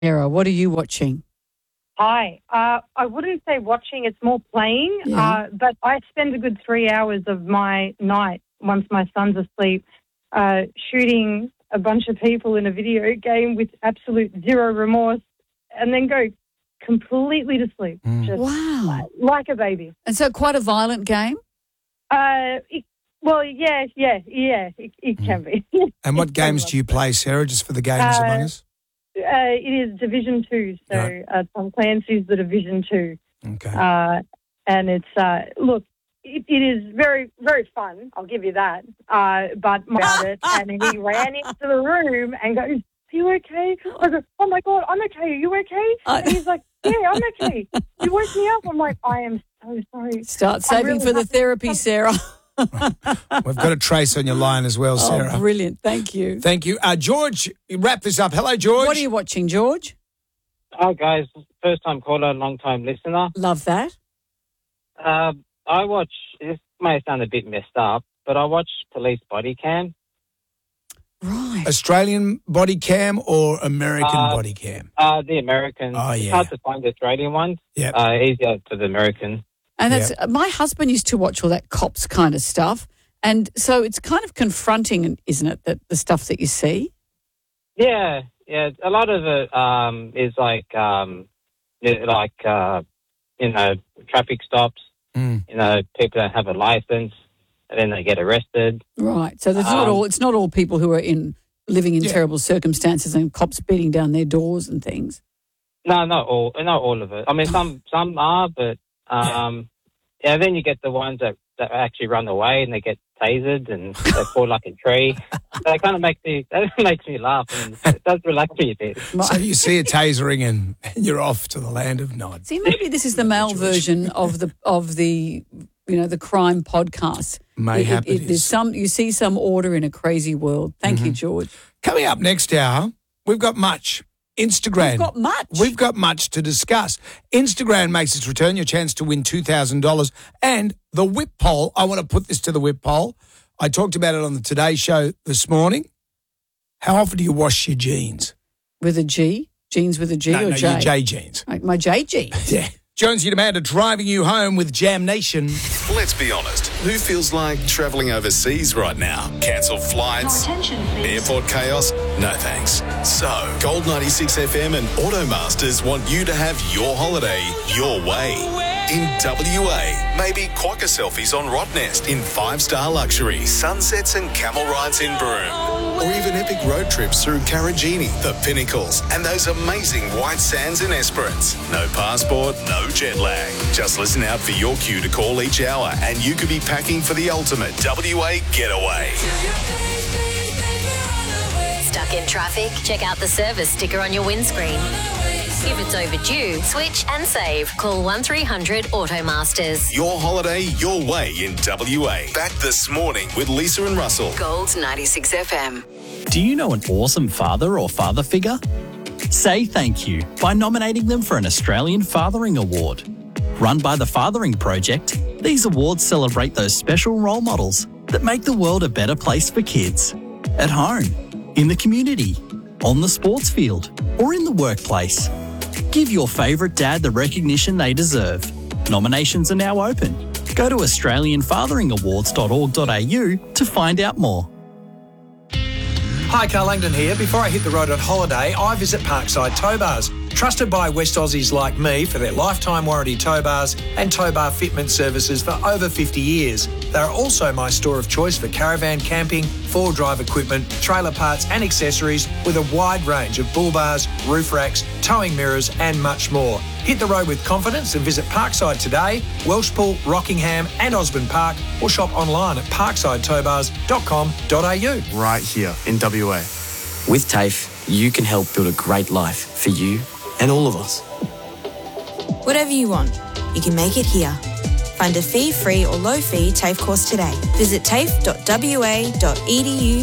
Sarah, what are you watching? Hi. I wouldn't say watching, it's more playing, but I spend a good 3 hours of my night, once my son's asleep, shooting a bunch of people in a video game with absolute zero remorse and then go completely to sleep. Just like a baby. And so quite a violent game? It can be. And what games do you play, Sarah, just for the gamers among us? It is Division 2, so Tom Clancy's the Division 2. Okay. And it's, it is very, very fun, I'll give you that, but about it, and he ran into the room and goes, "Are you okay?" I go, "Oh my God, I'm okay. Are you okay?" And he's like, "Yeah, I'm okay. You woke me up." I'm like, "I am so sorry." Start saving for the therapy, Sarah. We've got a Trace on your line as well, Sarah. Oh, brilliant. Thank you. Thank you. George, wrap this up. Hello, George. What are you watching, George? Hi, guys. First-time caller, long-time listener. Love that. I watch, this may sound a bit messed up, but I watch Police Body Cam. Right. Australian body cam or American body cam? The American. Oh, yeah. It's hard to find the Australian ones. Yep. Easier for the American. And that's my husband used to watch all that cops kind of stuff. And so it's kind of confronting, isn't it, that the stuff that you see? Yeah. A lot of it is traffic stops. People don't have a license, and then they get arrested. Right. So it's not all people who are living in terrible circumstances and cops beating down their doors and things. No, not all of it. I mean, some are, but then you get the ones that actually run away and they get tasered and they fall like a tree. That kind of makes me laugh, and it does relax me a bit. So you see a tasering and you're off to the land of nod. See, maybe this is the male version of the the crime podcast. Mayhap it is. You see some order in a crazy world. Thank you, George. Coming up next hour, we've got much. Instagram. We've got much to discuss. Instagram makes its return, your chance to win $2,000. And the whip poll, I want to put this to the whip poll. I talked about it on the Today Show this morning. How often do you wash your jeans? With a G? Jeans with a G or J? Your J jeans. Like my J jeans. Yeah. Jonesy and Amanda driving you home with Jam Nation. Let's be honest. Who feels like travelling overseas right now? Cancelled flights? Airport chaos? No thanks. So, Gold 96 FM and Automasters want you to have your holiday your way. In WA, maybe quokka selfies on Rottnest in 5-star luxury, sunsets and camel rides in Broome. Or even epic road trips through Karajini, the Pinnacles, and those amazing white sands in Esperance. No passport, no jet lag. Just listen out for your cue to call each hour and you could be packing for the ultimate WA getaway. Stuck in traffic? Check out the service sticker on your windscreen. If it's overdue, switch and save. Call 1300 Automasters. Your holiday, your way in WA. Back this morning with Lisa and Russell. Gold 96 FM. Do you know an awesome father or father figure? Say thank you by nominating them for an Australian Fathering Award. Run by the Fathering Project, these awards celebrate those special role models that make the world a better place for kids. At home, in the community, on the sports field, or in the workplace. Give your favourite dad the recognition they deserve. Nominations are now open. Go to australianfatheringawards.org.au to find out more. Hi, Carl Langdon here. Before I hit the road on holiday, I visit Parkside Tow Bars. Trusted by West Aussies like me for their lifetime warranty tow bars and tow bar fitment services for over 50 years. They are also my store of choice for caravan camping, four-drive equipment, trailer parts and accessories with a wide range of bull bars, roof racks, towing mirrors and much more. Hit the road with confidence and visit Parkside today, Welshpool, Rockingham and Osborne Park, or shop online at parksideTowbars.com.au. Right here in WA. With TAFE, you can help build a great life for you and all of us. Whatever you want, you can make it here. Find a fee-free or low-fee TAFE course today. Visit tafe.wa.edu